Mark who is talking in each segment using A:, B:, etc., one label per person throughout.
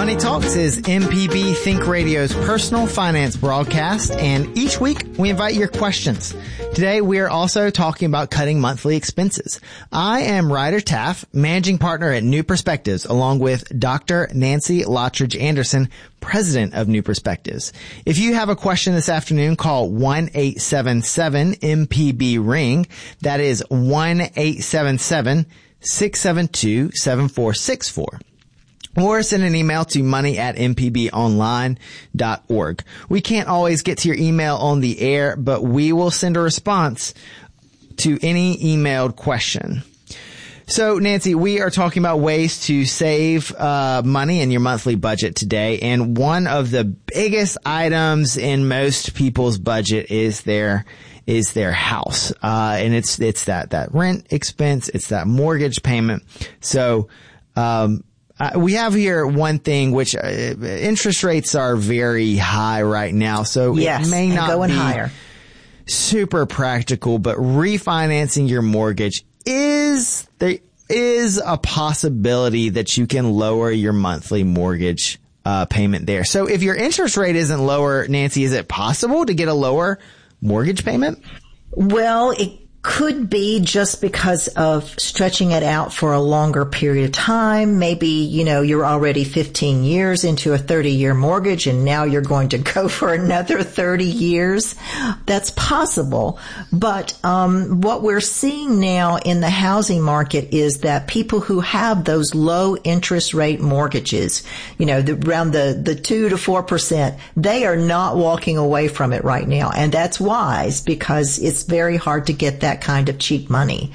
A: Money Talks is MPB Think Radio's personal finance broadcast, and each week we invite your questions. Today we are also talking about cutting monthly expenses. I am Ryder Taff, managing partner at New Perspectives, along with Dr. Nancy Lottridge Anderson, president of New Perspectives. If you have a question this afternoon, call 1-877-MPB-RING. That is 1-877-672-7464. Or send an email to money@mpbonline.org. We can't always get to your email on the air, but we will send a response to any emailed question. So, Nancy, we are talking about ways to save money in your monthly budget today, and one of the biggest items in most people's budget is their house, and it's that rent expense, it's that mortgage payment. So, we have here one thing, which interest rates are very high right now, so
B: yes,
A: it may not
B: going
A: be
B: higher.
A: Super practical, but refinancing your mortgage there is a possibility that you can lower your monthly mortgage payment there. So if your interest rate isn't lower, Nancy, is it possible to get a lower mortgage payment?
B: Well, it could be just because of stretching it out for a longer period of time. Maybe, you're already 15 years into a 30-year mortgage and now you're going to go for another 30 years. That's possible. But what we're seeing now in the housing market is that people who have those low interest rate mortgages, around the 2 to 4%, they are not walking away from it right now. And that's wise because it's very hard to get that kind of cheap money.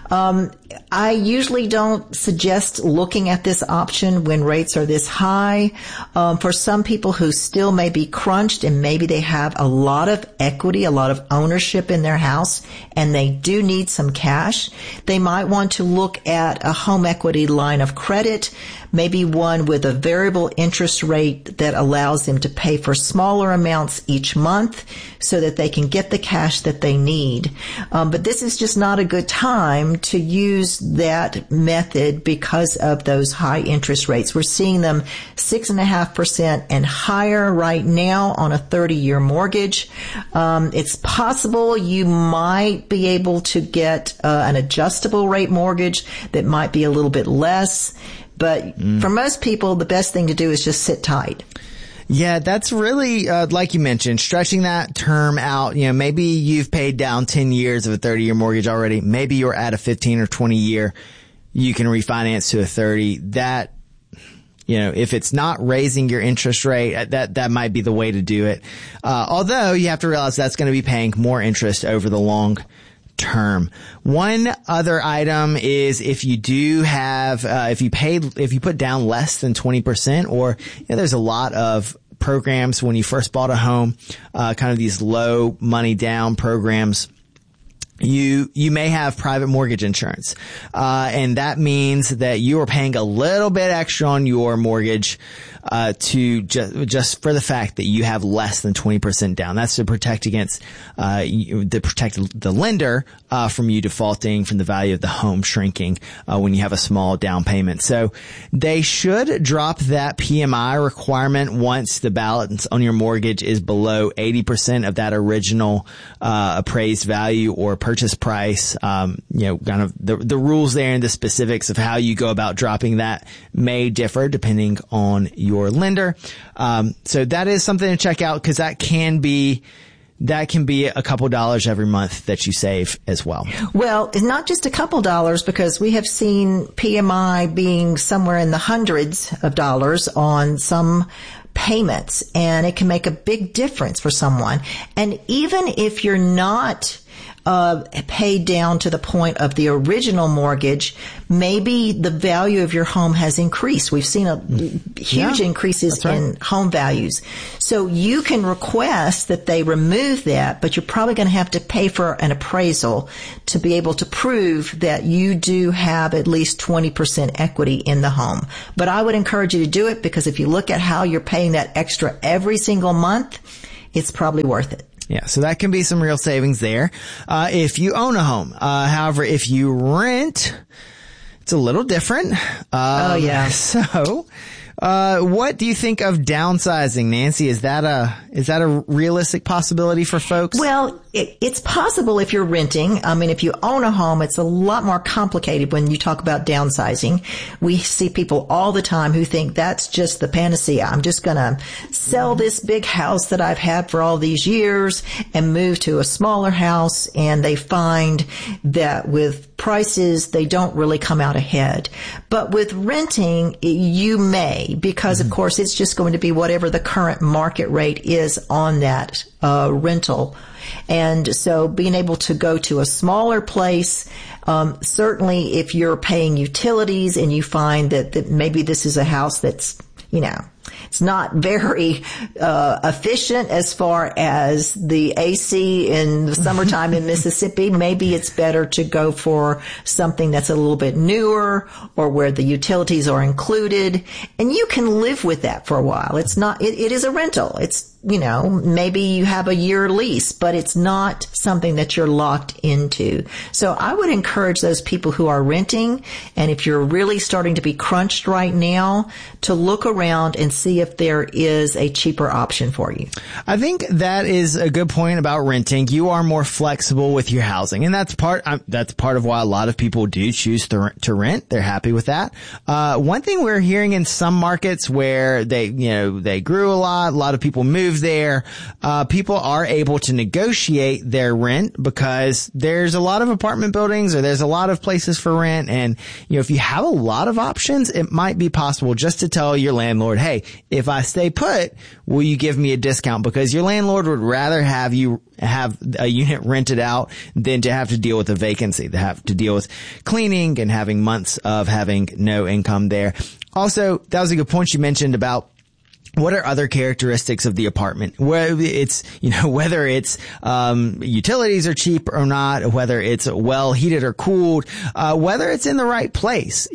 B: I usually don't suggest looking at this option when rates are this high. For some people who still may be crunched and maybe they have a lot of equity, a lot of ownership in their house, and they do need some cash, they might want to look at a home equity line of credit, maybe one with a variable interest rate that allows them to pay for smaller amounts each month so that they can get the cash that they need. But this is just not a good time to use that method because of those high interest rates. We're seeing them 6.5% and higher right now on a 30-year mortgage. It's possible you might be able to get an adjustable rate mortgage that might be a little bit less. But for most people, the best thing to do is just sit tight.
A: Yeah, that's really, like you mentioned, stretching that term out. Maybe you've paid down 10 years of a 30-year mortgage already. Maybe you're at a 15 or 20 year. You can refinance to a 30. That, if it's not raising your interest rate, that might be the way to do it. Although you have to realize that's going to be paying more interest over the long term. One other item is if you do have, if you put down less than 20%, or there's a lot of programs when you first bought a home, kind of these low money down programs. You may have private mortgage insurance, and that means that you are paying a little bit extra on your mortgage, to just for the fact that you have less than 20% down. That's to protect against, protect the lender, from you defaulting, from the value of the home shrinking, when you have a small down payment. So they should drop that PMI requirement once the balance on your mortgage is below 80% of that original, appraised value or purchase price. Kind of the rules there and the specifics of how you go about dropping that may differ depending on your lender. So that is something to check out because that can be a couple dollars every month that you save as well.
B: Well, it's not just a couple dollars because we have seen PMI being somewhere in the hundreds of dollars on some payments, and it can make a big difference for someone. And even if you're not paid down to the point of the original mortgage, maybe the value of your home has increased. We've seen huge increases in home values. So you can request that they remove that, but you're probably going to have to pay for an appraisal to be able to prove that you do have at least 20% equity in the home. But I would encourage you to do it because if you look at how you're paying that extra every single month, it's probably worth it.
A: Yeah, so that can be some real savings there. If you own a home, however, if you rent, it's a little different.
B: Oh yeah.
A: So What do you think of downsizing, Nancy? Is that a realistic possibility for folks?
B: Well, it's possible if you're renting. I mean, if you own a home, it's a lot more complicated when you talk about downsizing. We see people all the time who think that's just the panacea. I'm just going to sell this big house that I've had for all these years and move to a smaller house, and they find that with prices, they don't really come out ahead. But with renting, you may, because of course it's just going to be whatever the current market rate is on that rental. And so being able to go to a smaller place, certainly if you're paying utilities and you find that maybe this is a house that's, it's not very efficient as far as the AC in the summertime in Mississippi. Maybe it's better to go for something that's a little bit newer or where the utilities are included. And you can live with that for a while. It's not, it is a rental. It's, maybe you have a year lease, but it's not something that you're locked into. So I would encourage those people who are renting, and if you're really starting to be crunched right now, to look around and see if there is a cheaper option for you.
A: I think that is a good point about renting. You are more flexible with your housing, and that's part of why a lot of people do choose to rent. They're happy with that. One thing we're hearing in some markets where they grew a lot of people moved there, people are able to negotiate their rent because there's a lot of apartment buildings or there's a lot of places for rent. And, if you have a lot of options, it might be possible just to tell your landlord, hey, if I stay put, will you give me a discount? Because your landlord would rather have you have a unit rented out than to have to deal with a vacancy, to have to deal with cleaning and having months of having no income there. Also, that was a good point you mentioned about what are other characteristics of the apartment? Whether it's, utilities are cheap or not, whether it's well heated or cooled, whether it's in the right place.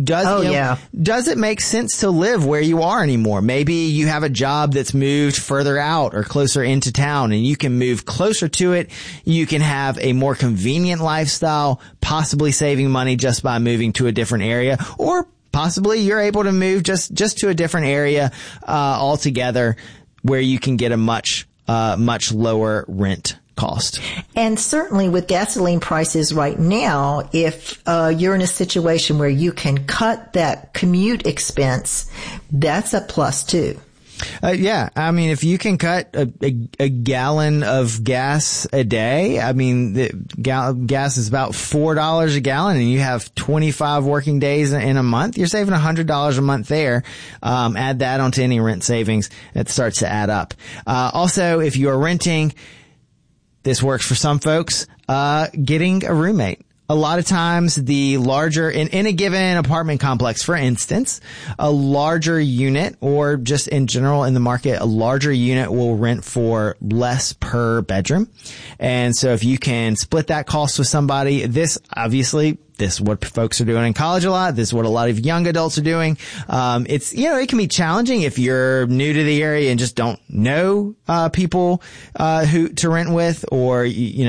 A: Does it make sense to live where you are anymore? Maybe you have a job that's moved further out or closer into town and you can move closer to it. You can have a more convenient lifestyle, possibly saving money just by moving to a different area, or possibly you're able to move just to a different area altogether where you can get a much lower rent cost.
B: And certainly with gasoline prices right now, if you're in a situation where you can cut that commute expense, that's a plus too.
A: Yeah. I mean, if you can cut a gallon of gas a day, I mean, gas is about $4 a gallon and you have 25 working days in a month, you're saving $100 a month there. Add that onto any rent savings, it starts to add up. Also, if you're renting, this works for some folks, getting a roommate. A lot of times the larger, in a given apartment complex, for instance, a larger unit, or just in general in the market, a larger unit will rent for less per bedroom. And so if you can split that cost with somebody, this is what folks are doing in college a lot. This is what a lot of young adults are doing. It can be challenging if you're new to the area and just don't know, people, who to rent with, or,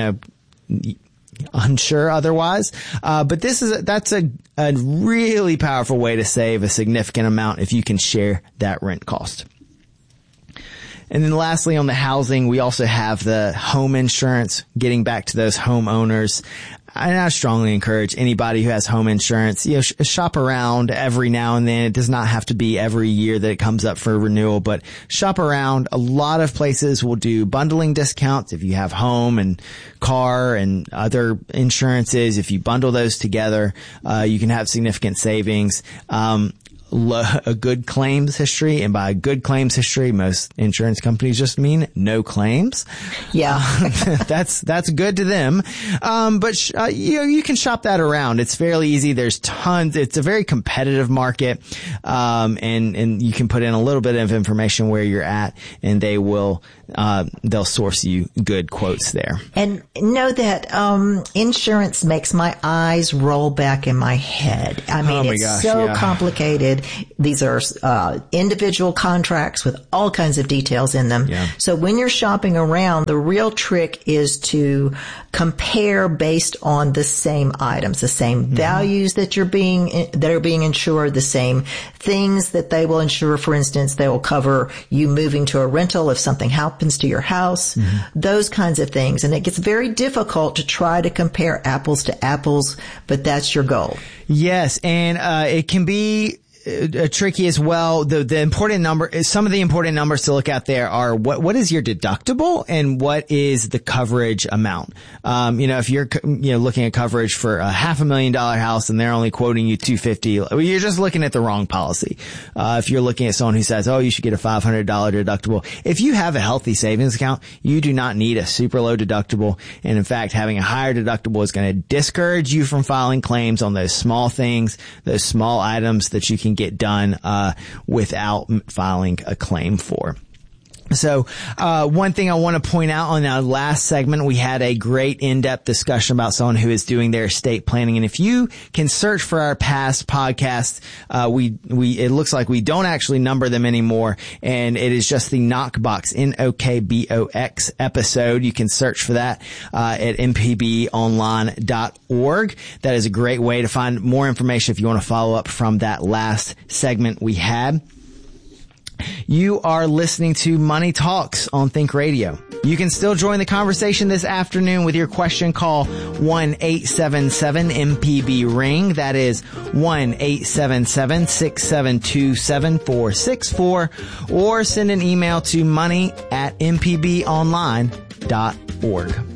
A: unsure otherwise. But that's a really powerful way to save a significant amount if you can share that rent cost. And then lastly, on the housing, we also have the home insurance, getting back to those homeowners. And I strongly encourage anybody who has home insurance, shop around every now and then. It does not have to be every year that it comes up for renewal, but shop around. A lot of places will do bundling discounts if you have home and car and other insurances. If you bundle those together, you can have significant savings. A good claims history, and by a good claims history, most insurance companies just mean no claims.
B: Yeah.
A: That's good to them. But you can shop that around. It's fairly easy. There's tons. It's a very competitive market. And you can put in a little bit of information where you're at, and they'll source you good quotes there.
B: And know that, insurance makes my eyes roll back in my head. I mean, it's so complicated. started. These are individual contracts with all kinds of details in them.
A: Yeah.
B: So when you're shopping around, the real trick is to compare based on the same items, the same values that are being insured, the same things that they will insure. For instance, they will cover you moving to a rental if something happens to your house, those kinds of things. And it gets very difficult to try to compare apples to apples, but that's your goal.
A: Yes, and it can be tricky as well. The important number, some of the important numbers to look at there are what is your deductible and what is the coverage amount. If you're, looking at coverage for a $500,000 house and they're only quoting you $250, you're just looking at the wrong policy. If you're looking at someone who says, oh, you should get a $500 deductible. If you have a healthy savings account, you do not need a super low deductible. And in fact, having a higher deductible is going to discourage you from filing claims on those small things, those small items that you can get done without filing a claim for. So, one thing I want to point out on our last segment, we had a great in-depth discussion about someone who is doing their estate planning. And if you can search for our past podcasts, it looks like we don't actually number them anymore. And it is just the Knockbox, Knokbox episode. You can search for that, at mpbonline.org. That is a great way to find more information if you want to follow up from that last segment we had. You are listening to Money Talks on Think Radio. You can still join the conversation this afternoon with your question. Call 1-877-MPB-RING. That is 1-877-672-7464. Or send an email to money@mpbonline.org.